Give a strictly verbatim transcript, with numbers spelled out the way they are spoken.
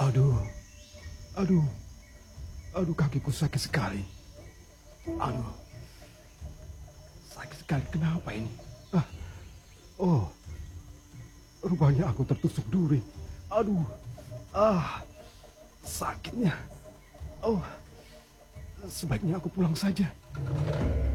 Aduh, aduh, aduh kakiku sakit sekali. Aduh, sakit sekali. Kenapa ini? Ah, oh, rupanya aku tertusuk duri. Aduh, ah, sakitnya. Oh, sebaiknya aku pulang saja.